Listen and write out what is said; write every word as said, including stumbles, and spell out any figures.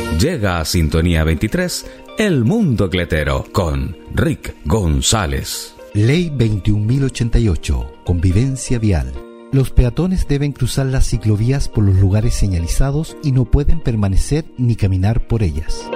Llega a Sintonía veintitrés, El Mundo Cletero, con Rick González. Ley veintiún mil ochenta y ocho. Convivencia vial. Los peatones deben cruzar las ciclovías por los lugares señalizados y no pueden permanecer ni caminar por ellas.